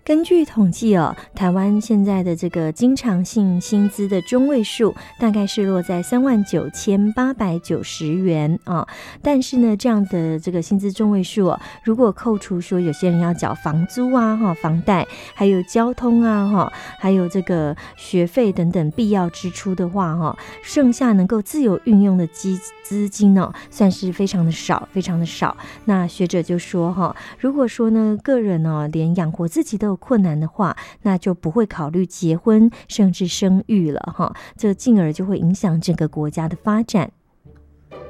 根据统计台湾现在的这个经常性薪资的中位数大概是落在39,890元但是呢，这样的这个薪资中位数如果扣除说有些人要缴房租房贷，还有交通还有这个学费等等必要支出的话剩下能够自由运用的资金算是非常的少，非常的少。那学者就说如果说呢个人连养活自己都有困难的话，那就不会考虑结婚甚至生育了这进而就会影响整个国家的发展。